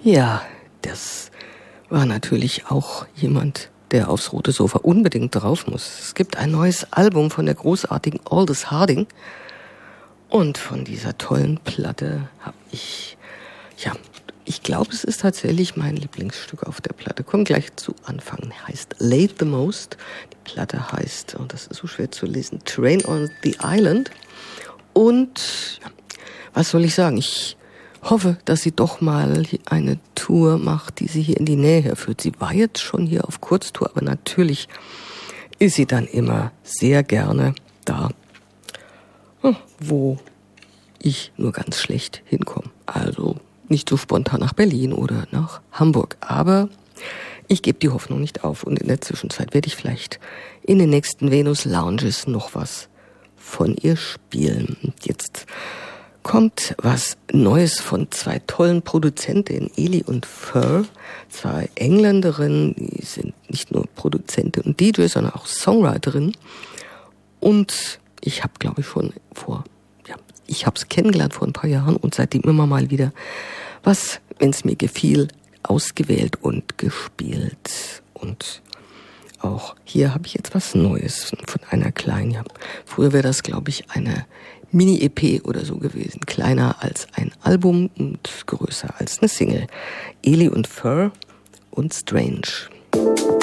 Ja, das war natürlich auch jemand, der aufs rote Sofa unbedingt drauf muss. Es gibt ein neues Album von der großartigen Aldous Harding. Und von dieser tollen Platte habe ich, ich glaube, es ist tatsächlich mein Lieblingsstück auf der Platte. Kommt gleich zu Anfang. Heißt Late the Most. Die Platte heißt, und das ist so schwer zu lesen, Train on the Island. Und was soll ich sagen? Ich hoffe, dass sie doch mal eine Tour macht, die sie hier in die Nähe herführt. Sie war jetzt schon hier auf Kurztour, aber natürlich ist sie dann immer sehr gerne da, wo ich nur ganz schlecht hinkomme. Also nicht so spontan nach Berlin oder nach Hamburg. Aber ich gebe die Hoffnung nicht auf. Und in der Zwischenzeit werde ich vielleicht in den nächsten Venus Lounges noch was von ihr spielen. Und jetzt kommt was Neues von zwei tollen Produzentinnen, Eli und Fur, zwei Engländerinnen, die sind nicht nur Produzentin und DJ, sondern auch Songwriterin. Und ich habe, glaube ich, ich habe es kennengelernt vor ein paar Jahren und seitdem immer mal wieder was, wenn es mir gefiel, ausgewählt und gespielt. Und auch hier habe ich jetzt was Neues von einer kleinen, früher wäre das, glaube ich, eine Mini-EP oder so gewesen. Kleiner als ein Album und größer als eine Single. Eli und Fur und Strange.